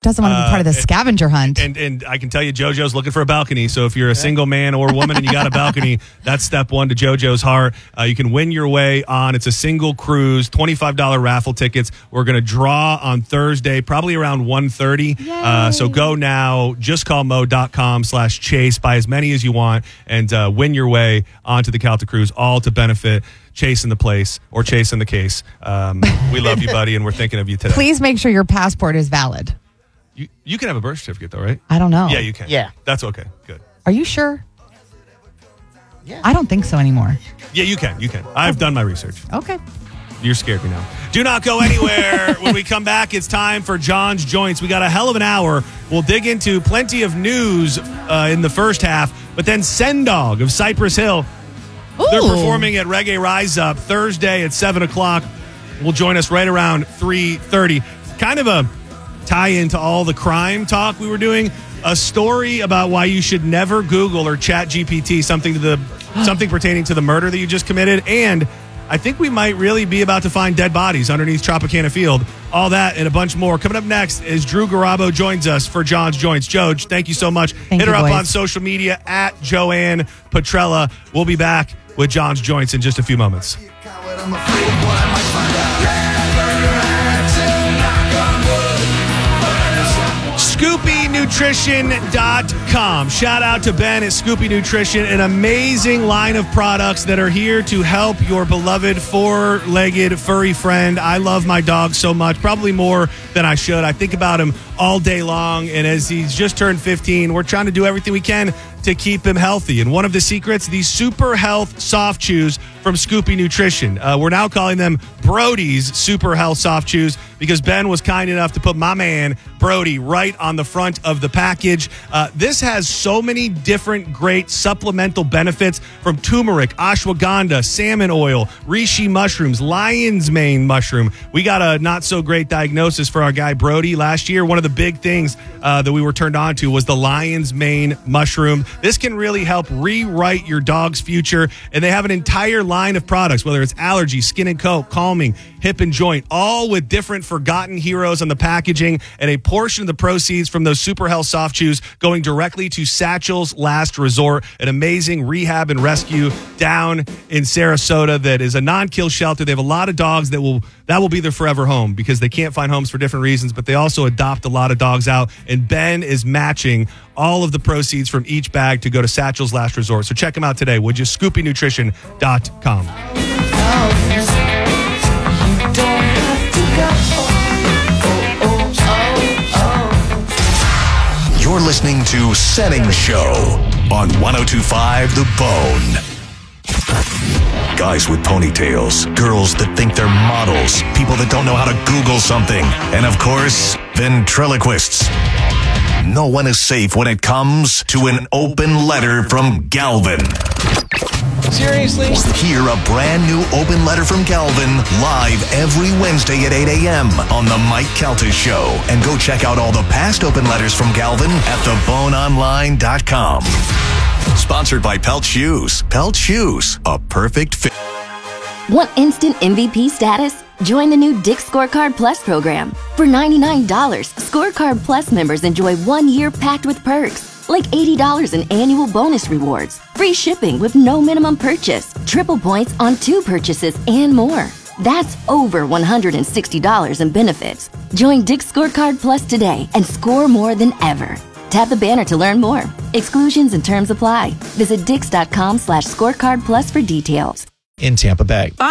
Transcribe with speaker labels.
Speaker 1: Doesn't want to be part of the scavenger hunt.
Speaker 2: And I can tell you, JoJo's looking for a balcony. So if you're a single man or woman and you got a balcony, that's step one to JoJo's heart. You can win your way on. It's a single cruise, $25 raffle tickets. We're going to draw on Thursday, probably around 1:30. So go now. Just call mo.com/chase. Buy as many as you want and win your way onto the Calta Cruise, all to benefit Chase in the place or Chase in the case. We love you, buddy, and we're thinking of you today.
Speaker 1: Please make sure your passport is valid.
Speaker 2: You can have a birth certificate, though, right?
Speaker 1: I don't know.
Speaker 2: Yeah, you can.
Speaker 3: Yeah.
Speaker 2: That's okay. Good.
Speaker 1: Are you sure?
Speaker 3: Yeah.
Speaker 1: I don't think so anymore.
Speaker 2: Yeah, you can. I've done my research.
Speaker 1: Okay.
Speaker 2: You're scared me now. Do not go anywhere. When we come back, it's time for John's Joints. We got a hell of an hour. We'll dig into plenty of news in the first half, but then Sendog of Cypress Hill.
Speaker 1: Ooh.
Speaker 2: They're performing at Reggae Rise Up Thursday at 7 o'clock. Will join us right around 3:30. Kind of a tie into all the crime talk we were doing. A story about why you should never Google or chat GPT something pertaining to the murder that you just committed. And I think we might really be about to find dead bodies underneath Tropicana Field. All that and a bunch more. Coming up next is Drew Garabo joins us for John's Joints. Joj, thank you so much. Hit her up on social media at Joanne Petrella. We'll be back with John's Joints in just a few moments. ScoopyNutrition.com. Shout out to Ben at Scoopy Nutrition, an amazing line of products that are here to help your beloved four-legged furry friend. I love my dog so much, probably more than I should. I think about him all day long, and as he's just turned 15, we're trying to do everything we can to keep him healthy. And one of the secrets, these Super Health Soft Chews from Scoopy Nutrition. We're now calling them Brody's Super Health Soft Chews because Ben was kind enough to put my man Brody right on the front of the package. This has so many different great supplemental benefits from turmeric, ashwagandha, salmon oil, reishi mushrooms, lion's mane mushroom. We got a not so great diagnosis for our guy Brody last year. One of the big things that we were turned on to was the lion's mane mushroom. This can really help rewrite your dog's future, and they have an entire line of products, whether it's allergy, skin and coat, calming, hip and joint, all with different forgotten heroes on the packaging, and a portion of the proceeds from those Super Health Soft Chews going directly to Satchel's Last Resort, an amazing rehab and rescue down in Sarasota that is a non-kill shelter. They have a lot of dogs that will be their forever home because they can't find homes for different reasons, but they also adopt a lot of dogs out, and Ben is matching all of the proceeds from each bag to go to Satchel's Last Resort. So check them out today, would you? ScoopyNutrition.com.
Speaker 4: You're listening to Setting Show on 102.5 The Bone. Guys with ponytails, girls that think they're models, people that don't know how to Google something, and of course, ventriloquists. No one is safe when it comes to an open letter from Galvin.
Speaker 3: Seriously?
Speaker 4: Hear a brand new open letter from Galvin live every Wednesday at 8 a.m. on The Mike Calta Show. And go check out all the past open letters from Galvin at theboneonline.com. Sponsored by Pelt Shoes. Pelt Shoes, a perfect fit.
Speaker 5: Want instant MVP status? Join the new Dick's Scorecard Plus program. For $99, Scorecard Plus members enjoy 1 year packed with perks, like $80 in annual bonus rewards, free shipping with no minimum purchase, triple points on 2 purchases, and more. That's over $160 in benefits. Join Dick's Scorecard Plus today and score more than ever. Tap the banner to learn more. Exclusions and terms apply. Visit Dix.com/scorecard plus for details.
Speaker 6: In Tampa Bay.